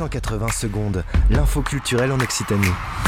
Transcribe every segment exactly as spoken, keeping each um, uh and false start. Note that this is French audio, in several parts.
cent quatre-vingts secondes, l'info culturelle en Occitanie.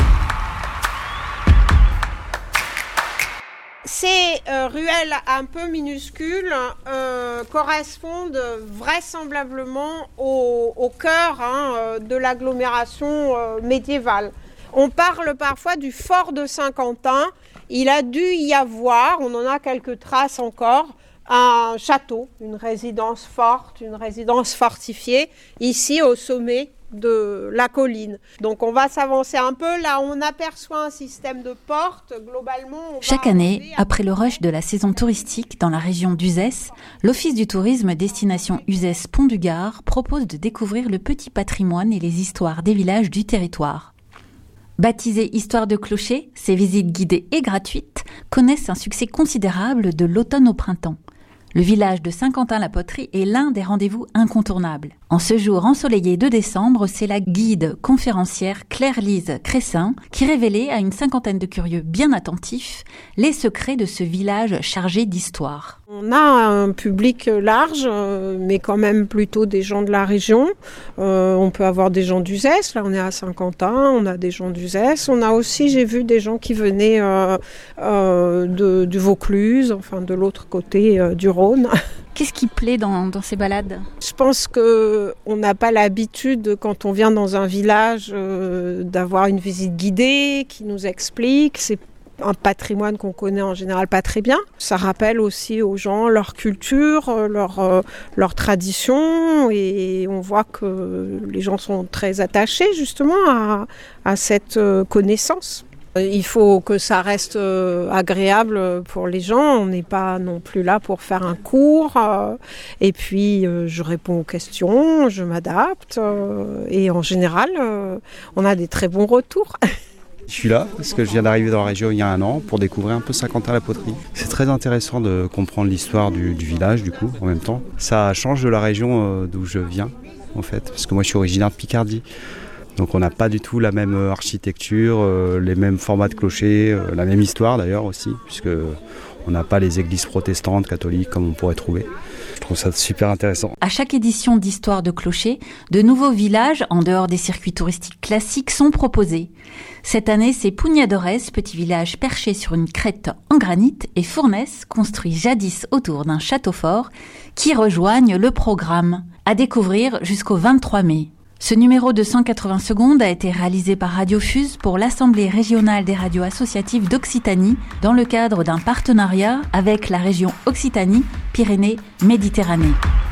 Ces euh, ruelles un peu minuscules euh, correspondent vraisemblablement au, au cœur hein, de l'agglomération euh, médiévale. On parle parfois du fort de Saint-Quentin. Il a dû y avoir, on en a quelques traces encore, un château, une résidence forte, une résidence fortifiée, ici au sommet de la colline. Donc on va s'avancer un peu. Là, on aperçoit un système de portes. Globalement, chaque année, après le rush de la saison touristique dans la région d'Uzès, l'Office du tourisme destination Uzès-Pont du Gard propose de découvrir le petit patrimoine et les histoires des villages du territoire. Baptisées Histoire de clocher, ces visites guidées et gratuites connaissent un succès considérable de l'automne au printemps. Le village de Saint-Quentin-la-Poterie est l'un des rendez-vous incontournables. En ce jour ensoleillé de décembre, c'est la guide conférencière Claire-Lise Cressin qui révélait à une cinquantaine de curieux bien attentifs les secrets de ce village chargé d'histoire. On a un public large, mais quand même plutôt des gens de la région. Euh, on peut avoir des gens d'Uzès, là on est à Saint-Quentin, on a des gens d'Uzès. On a aussi, j'ai vu des gens qui venaient euh, euh, de, du Vaucluse, enfin de l'autre côté euh, du Rhône. Qu'est-ce qui plaît dans, dans ces balades ? Je pense qu'on n'a pas l'habitude, quand on vient dans un village, euh, d'avoir une visite guidée qui nous explique. C'est un patrimoine qu'on connaît en général pas très bien. Ça rappelle aussi aux gens leur culture, leur, euh, leur tradition, et on voit que les gens sont très attachés justement à, à cette euh, connaissance. Il faut que ça reste agréable pour les gens. On n'est pas non plus là pour faire un cours. Et puis, je réponds aux questions, je m'adapte. Et en général, on a des très bons retours. Je suis là parce que je viens d'arriver dans la région il y a un an pour découvrir un peu Saint-Quentin-la-Poterie. C'est très intéressant de comprendre l'histoire du, du village, du coup, en même temps. Ça change de la région d'où je viens, en fait, parce que moi, je suis originaire de Picardie. Donc on n'a pas du tout la même architecture, euh, les mêmes formats de clochers, euh, la même histoire d'ailleurs aussi, puisque on n'a pas les églises protestantes, catholiques comme on pourrait trouver. Je trouve ça super intéressant. À chaque édition d'Histoire de clocher, de nouveaux villages, en dehors des circuits touristiques classiques, sont proposés. Cette année, c'est Pugnadorès, petit village perché sur une crête en granit, et Fournes, construit jadis autour d'un château fort, qui rejoignent le programme. À découvrir jusqu'au vingt-trois mai. Ce numéro de cent quatre-vingts secondes a été réalisé par Radiofuse pour l'Assemblée régionale des radios associatives d'Occitanie dans le cadre d'un partenariat avec la région Occitanie-Pyrénées-Méditerranée.